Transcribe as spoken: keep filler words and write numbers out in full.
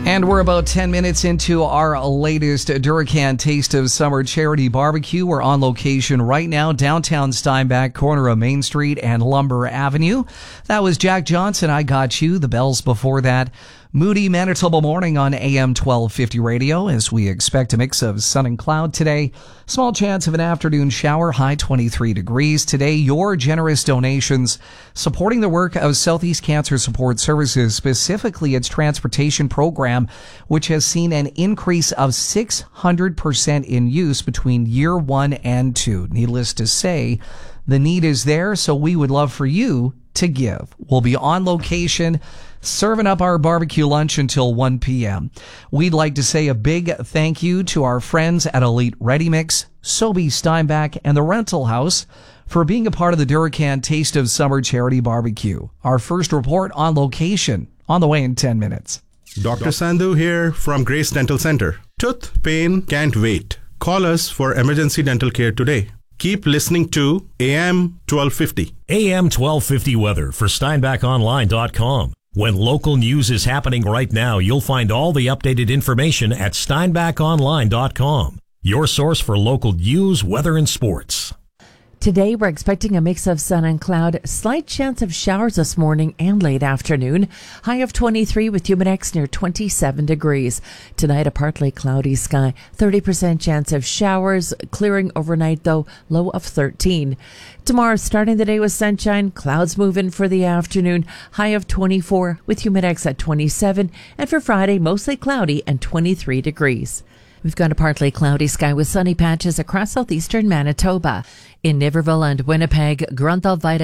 And we're about ten minutes into our latest Duracan Taste of Summer charity barbecue. We're on location right now, downtown Steinbach, corner of Main Street and Lumber Avenue. That was Jack Johnson, I Got You. The bells before that. Moody Manitoba morning on A M twelve fifty radio as we expect a mix of sun and cloud today. Small chance of an afternoon shower, high twenty-three degrees. Today, your generous donations supporting the work of Southeast Cancer Support Services, specifically its transportation program, which has seen an increase of six hundred percent in use between year one and two. Needless to say, the need is there, so we would love for you to give. We'll be on location serving up our barbecue lunch until one p.m. We'd like to say a big thank you to our friends at Elite Ready Mix, Sobey Steinbach, and the Rental House for being a part of the Duracan Taste of Summer charity barbecue. Our first report on location on the way in ten minutes. Doctor Sandhu here from Grace Dental Center. Tooth pain can't wait. Call us for emergency dental care today. Keep listening to A M twelve fifty. A M twelve fifty weather for Steinbach Online dot com. When local news is happening right now, you'll find all the updated information at Steinbach Online dot com. Your source for local news, weather, and sports. Today, we're expecting a mix of sun and cloud, slight chance of showers this morning and late afternoon. High of twenty-three with Humidex near twenty-seven degrees. Tonight, a partly cloudy sky, thirty percent chance of showers, clearing overnight though, low of thirteen. Tomorrow, starting the day with sunshine, clouds move in for the afternoon, high of twenty-four with Humidex at twenty-seven. And for Friday, mostly cloudy and twenty-three degrees. We've got a partly cloudy sky with sunny patches across southeastern Manitoba. In Niverville and Winnipeg, Grunthal Vita